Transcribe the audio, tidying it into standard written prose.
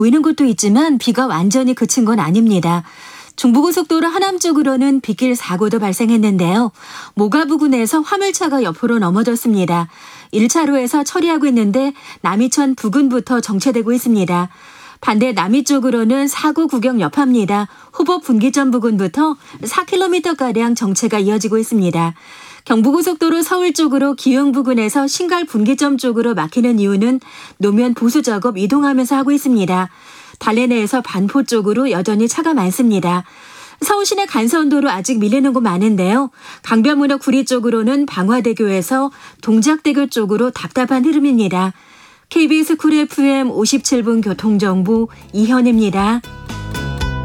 보이는 곳도 있지만 비가 완전히 그친 건 아닙니다. 중부고속도로 하남 쪽으로는 빗길 사고도 발생했는데요. 모가 부근에서 화물차가 옆으로 넘어졌습니다. 1차로에서 처리하고 있는데 남이천 부근부터 정체되고 있습니다. 반대 남이 쪽으로는 사고 구경 여파입니다. 호법 분기점 부근부터 4km가량 정체가 이어지고 있습니다. 경부고속도로 서울 쪽으로 기흥 부근에서 신갈 분기점 쪽으로 막히는 이유는 노면 보수 작업 이동하면서 하고 있습니다. 달래내에서 반포 쪽으로 여전히 차가 많습니다. 서울시내 간선도로 아직 밀리는 곳 많은데요. 강변문역 구리 쪽으로는 방화대교에서 동작대교 쪽으로 답답한 흐름입니다. KBS 쿨 FM 57분 교통정보 이현입니다.